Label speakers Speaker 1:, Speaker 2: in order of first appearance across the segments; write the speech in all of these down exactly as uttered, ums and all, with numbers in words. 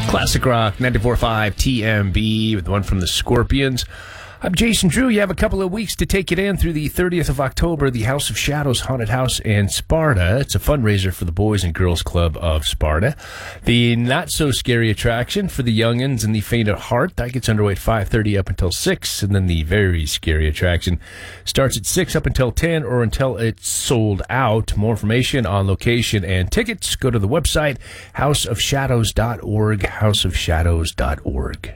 Speaker 1: Classic Rock, ninety-four point five T M B, with one from the Scorpions. I'm Jason Drew. You have a couple of weeks to take it in through the thirtieth of October, the House of Shadows Haunted House in Sparta. It's a fundraiser for the Boys and Girls Club of Sparta. The not-so-scary attraction for the youngins and the faint at heart, that gets underway at five thirty up until six, and then the very scary attraction starts at six up until ten or until it's sold out. More information on location and tickets, go to the website, house of shadows dot org, house of shadows dot org.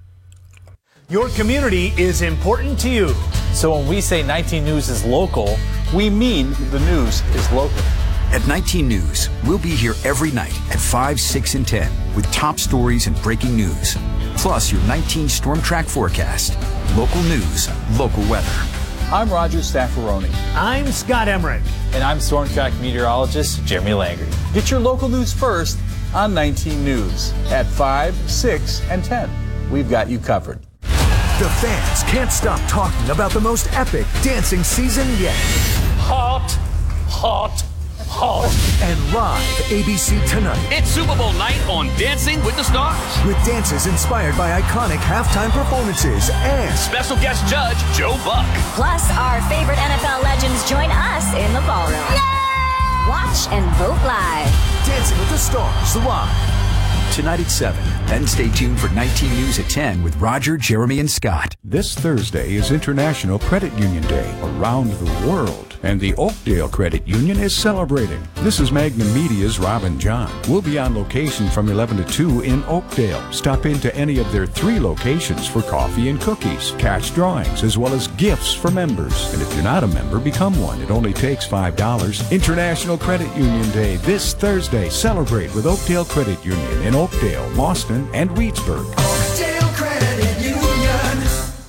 Speaker 2: Your community is important to you.
Speaker 3: So when we say nineteen News is local, we mean the news is local.
Speaker 4: At nineteen News, we'll be here every night at five, six, and ten with top stories and breaking news. Plus your nineteen Storm Track forecast. Local news, local weather.
Speaker 3: I'm Roger Staffaroni.
Speaker 2: I'm Scott Emmerich.
Speaker 3: And I'm Storm Track meteorologist Jeremy Langry. Get your local news first on nineteen News at five, six, and ten. We've got you covered.
Speaker 5: The fans can't stop talking about the most epic dancing season yet.
Speaker 6: Hot, hot, hot.
Speaker 5: And live A B C tonight.
Speaker 6: It's Super Bowl night on Dancing with the Stars.
Speaker 5: With dances inspired by iconic halftime performances and
Speaker 6: special guest judge Joe Buck.
Speaker 7: Plus, our favorite N F L legends join us in the ballroom. Yay! Watch and vote live.
Speaker 5: Dancing with the Stars live.
Speaker 4: Tonight at seven. Then stay tuned for nineteen News at ten with Roger, Jeremy, and Scott.
Speaker 8: This Thursday is International Credit Union Day around the world, and the Oakdale Credit Union is celebrating. This is Magnum Media's Robin John. We'll be on location from eleven to two in Oakdale. Stop into any of their three locations for coffee and cookies, catch drawings, as well as gifts for members. And if you're not a member, become one. It only takes five dollars. International Credit Union Day this Thursday. Celebrate with Oakdale Credit Union in Oakdale, Boston, and Reedsburg.
Speaker 5: Oakdale Credit Union.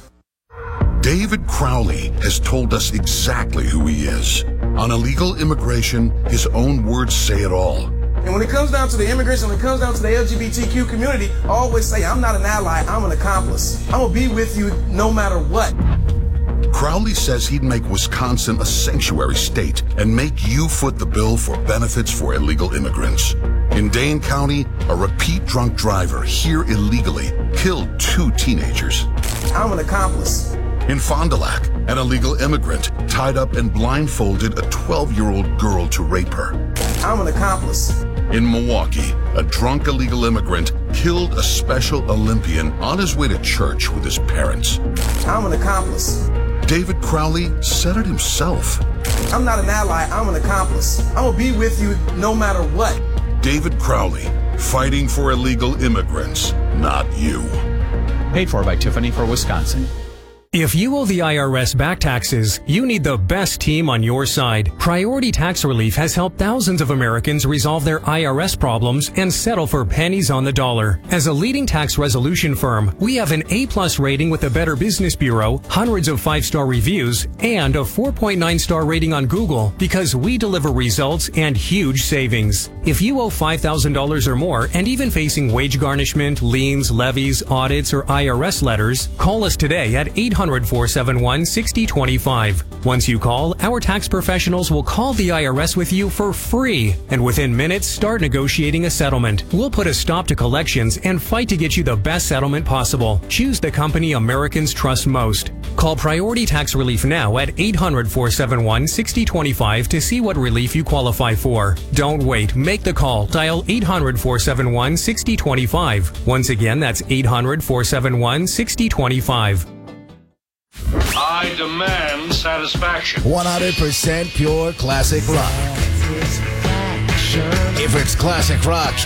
Speaker 9: David Crowley has told us exactly who he is. On illegal immigration, his own words say it all.
Speaker 10: And when it comes down to the immigration, when it comes down to the L G B T Q community, I always say, I'm not an ally, I'm an accomplice. I'm going to be with you no matter what.
Speaker 9: Crowley says he'd make Wisconsin a sanctuary state and make you foot the bill for benefits for illegal immigrants. In Dane County, a repeat drunk driver here illegally killed two teenagers.
Speaker 10: I'm an accomplice.
Speaker 9: In Fond du Lac, an illegal immigrant tied up and blindfolded a twelve-year-old girl to rape her.
Speaker 10: I'm an accomplice.
Speaker 9: In Milwaukee, a drunk illegal immigrant killed a Special Olympian on his way to church with his parents.
Speaker 10: I'm an accomplice.
Speaker 9: David Crowley said it himself.
Speaker 10: I'm not an ally, I'm an accomplice. I'm going to be with you no matter what.
Speaker 9: David Crowley, fighting for illegal immigrants, not you.
Speaker 11: Paid for by Tiffany for Wisconsin.
Speaker 12: If you owe the I R S back taxes, you need the best team on your side. Priority Tax Relief has helped thousands of Americans resolve their I R S problems and settle for pennies on the dollar. As a leading tax resolution firm, we have an A-plus rating with the Better Business Bureau, hundreds of five-star reviews, and a four point nine star rating on Google because we deliver results and huge savings. If you owe five thousand dollars or more and even facing wage garnishment, liens, levies, audits, or I R S letters, call us today at eight hundred, four seven one, six zero two five. Once you call, our tax professionals will call the I R S with you for free, and within minutes start negotiating a settlement. We'll put a stop to collections and fight to get you the best settlement possible. Choose the company Americans trust most. Call Priority Tax Relief now at eight hundred, four seven one, six zero two five to see what relief you qualify for. Don't wait. Make the call. Dial eight hundred, four seven one, six zero two five. Once again, that's eight hundred, four seven one, six zero two five.
Speaker 13: I demand satisfaction.
Speaker 14: one hundred percent pure classic rock. If it's classic rock,